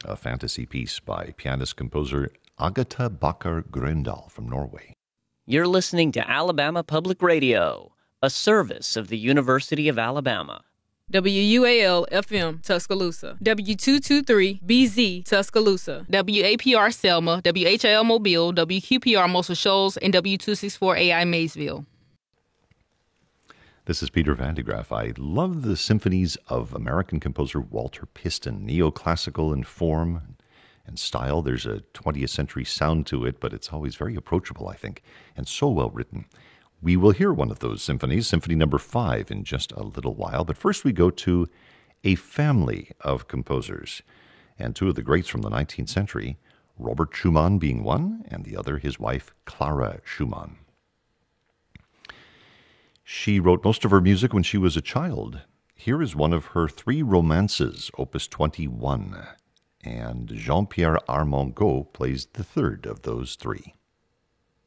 a fantasy piece by pianist-composer Agatha Bakker-Grøndahl from Norway. You're listening to Alabama Public Radio, a service of the University of Alabama. WUAL-FM, Tuscaloosa. W223-BZ, Tuscaloosa. WAPR Selma, WHIL Mobile, WQPR Muscle Shoals, and W264AI Maysville. This is Peter Van de Graaff. I love the symphonies of American composer Walter Piston, neoclassical in form and style. There's a 20th century sound to it, but it's always very approachable, I think, and so well written. We will hear one of those symphonies, Symphony Number 5, in just a little while. But first we go to a family of composers, and two of the greats from the 19th century, Robert Schumann being one, and the other his wife, Clara Schumann. She wrote most of her music when she was a child. Here is one of her 3 romances, Opus 21, and Jean-Pierre Armengaud plays the third of those 3.